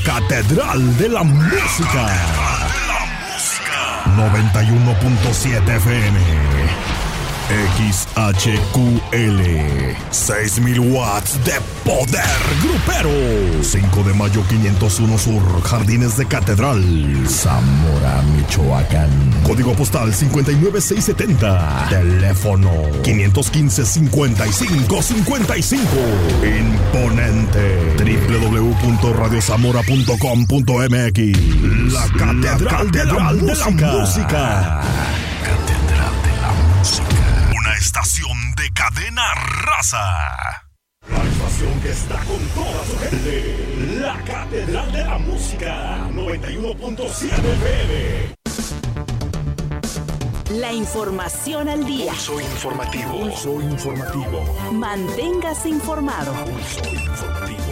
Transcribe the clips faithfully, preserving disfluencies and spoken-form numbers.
Catedral de la Música. noventa y uno punto siete F M. X H Q L. seis mil watts de poder grupero. cinco de mayo quinientos uno Sur, Jardines de Catedral, Zamora, Michoacán. Código postal cincuenta y nueve seiscientos setenta. Teléfono quinientos quince, cincuenta y cinco cincuenta y cinco. Imponente. doble u doble u doble u punto radio zamora punto com punto m x. La Catedral, La Catedral de, la de la Música. Catedral de la Música. Una estación de cadena raza. La estación que está con toda su gente. La Catedral de la Música. noventa y uno punto siete F M. La información al día. Pulso informativo. Pulso informativo. Manténgase informado. Pulso informativo.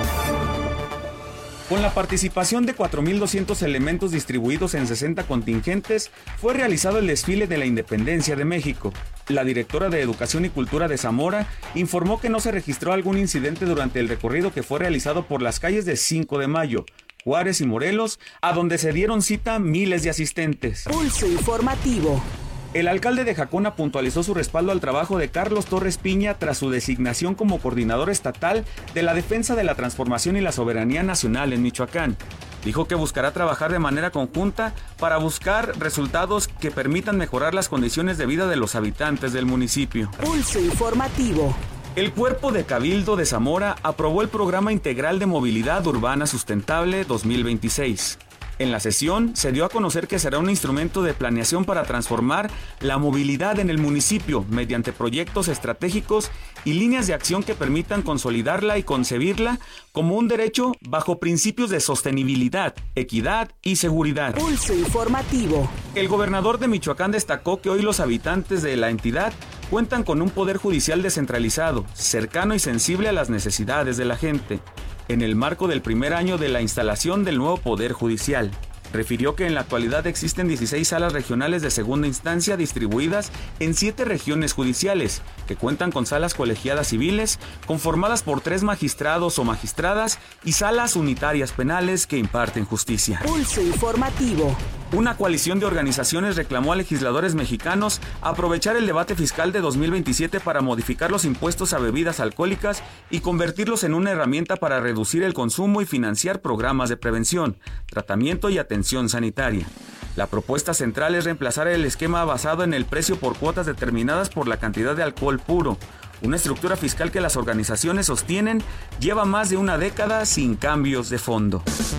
Con la participación de cuatro mil doscientos elementos distribuidos en sesenta contingentes, fue realizado el desfile de la Independencia de México. La directora de Educación y Cultura de Zamora informó que no se registró algún incidente durante el recorrido que fue realizado por las calles de cinco de mayo, Juárez y Morelos, a donde se dieron cita miles de asistentes. Pulso informativo. El alcalde de Jacona puntualizó su respaldo al trabajo de Carlos Torres Piña tras su designación como coordinador estatal de la defensa de la transformación y la soberanía nacional en Michoacán. Dijo que buscará trabajar de manera conjunta para buscar resultados que permitan mejorar las condiciones de vida de los habitantes del municipio. Pulso informativo. El Cuerpo de Cabildo de Zamora aprobó el Programa Integral de Movilidad Urbana Sustentable dos mil veintiséis. En la sesión se dio a conocer que será un instrumento de planeación para transformar la movilidad en el municipio mediante proyectos estratégicos y líneas de acción que permitan consolidarla y concebirla como un derecho bajo principios de sostenibilidad, equidad y seguridad. Pulso informativo. El gobernador de Michoacán destacó que hoy los habitantes de la entidad cuentan con un poder judicial descentralizado, cercano y sensible a las necesidades de la gente, en el marco del primer año de la instalación del nuevo Poder Judicial. Refirió que en la actualidad existen dieciséis salas regionales de segunda instancia distribuidas en siete regiones judiciales, que cuentan con salas colegiadas civiles, conformadas por tres magistrados o magistradas, y salas unitarias penales que imparten justicia. Pulso informativo. Una coalición de organizaciones reclamó a legisladores mexicanos aprovechar el debate fiscal de dos mil veintisiete para modificar los impuestos a bebidas alcohólicas y convertirlos en una herramienta para reducir el consumo y financiar programas de prevención, tratamiento y atención sanitaria. La propuesta central es reemplazar el esquema basado en el precio por cuotas determinadas por la cantidad de alcohol puro, una estructura fiscal que las organizaciones sostienen lleva más de una década sin cambios de fondo.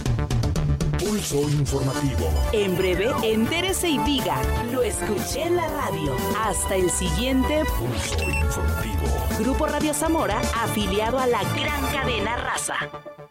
Pulso informativo. En breve, entérese y diga, lo escuché en la radio. Hasta el siguiente Pulso informativo. Grupo Radio Zamora, afiliado a la gran cadena raza.